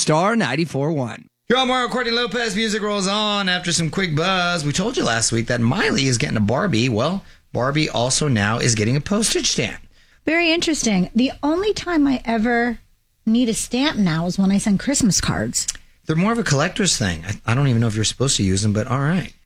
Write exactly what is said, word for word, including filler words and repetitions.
Star ninety-four point one. You're on Mario Courtney Lopez. Music rolls on after some quick buzz. We told you last week that Miley is getting a Barbie. Well, Barbie also now is getting a postage stamp. Very interesting. The only time I ever need a stamp now is when I send Christmas cards. They're more of a collector's thing. I, I don't even know if you're supposed to use them, but all right.